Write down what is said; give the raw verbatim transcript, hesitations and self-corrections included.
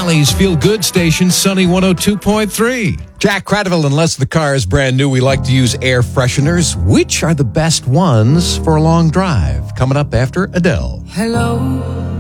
Valley's feel-good station, Sunny one oh two point three. Jack Cradaville, unless the car is brand new, we like to use air fresheners. Which are the best ones for a long drive? Coming up after Adele. Hello.